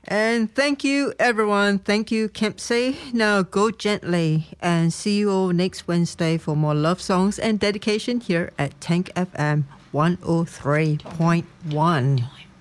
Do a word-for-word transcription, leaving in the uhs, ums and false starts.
And thank you, everyone. Thank you, Kempsey. Now go gently and see you all next Wednesday for more love songs and dedication here at Tank F M one oh three point one.